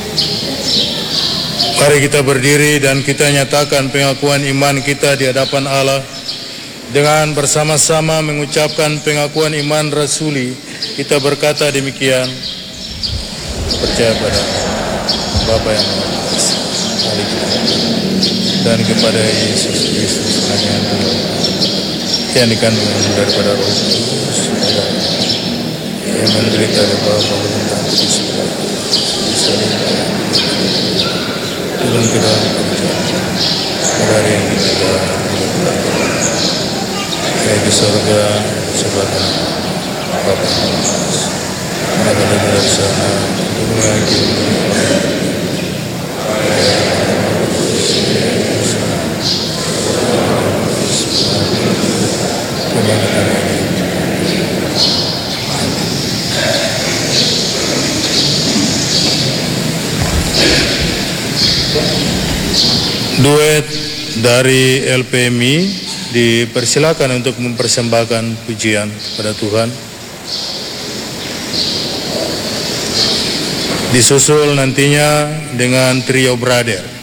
Mari kita berdiri dan kita nyatakan pengakuan iman kita di hadapan Allah dengan bersama-sama mengucapkan pengakuan iman rasuli. Kita berkata demikian: percaya pada Bapa yang Maha Kuasa dan kepada Yesus Kristus Anak yang Tuhan yang dikandung daripada Roh Kudus yang menderita di bawah pemerintahan Kudus turun ke dalam kerajaan dari yang kita kayak di surga sebagai Bapa yang Maha Kuasa maka dari sana turun lagi duet dari LPMI dipersilakan untuk mempersembahkan pujian kepada Tuhan. Disusul nantinya dengan trio brother.